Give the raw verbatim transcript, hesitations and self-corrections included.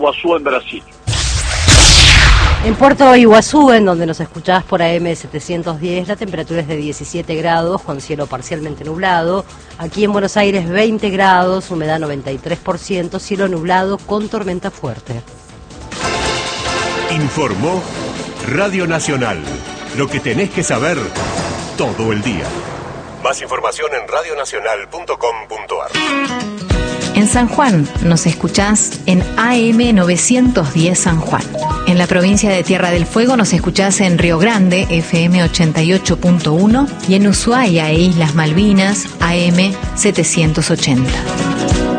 Iguazú en Brasil. En Puerto Iguazú, en donde nos escuchás por A M setecientos diez, la temperatura es de diecisiete grados, con cielo parcialmente nublado. Aquí en Buenos Aires, veinte grados, humedad noventa y tres por ciento, cielo nublado con tormenta fuerte. Informó Radio Nacional. Lo que tenés que saber todo el día. Más información en radio nacional punto com punto ar. En San Juan nos escuchás en A M novecientos diez San Juan. En la provincia de Tierra del Fuego nos escuchás en Río Grande, F M ochenta y ocho punto uno, y en Ushuaia e Islas Malvinas, A M setecientos ochenta.